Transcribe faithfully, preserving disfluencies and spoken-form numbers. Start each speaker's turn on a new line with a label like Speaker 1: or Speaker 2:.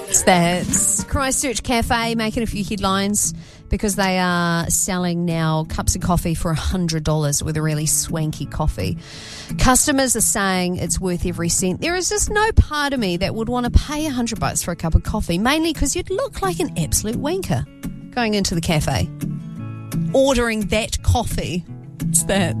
Speaker 1: It's that Christchurch Cafe making a few headlines because they are selling now cups of coffee for one hundred dollars with a really swanky coffee. Customers are saying it's worth every cent. There is just no part of me that would want to pay one hundred bucks for a cup of coffee, mainly because you'd look like an absolute wanker going into the cafe, ordering that coffee. It's that.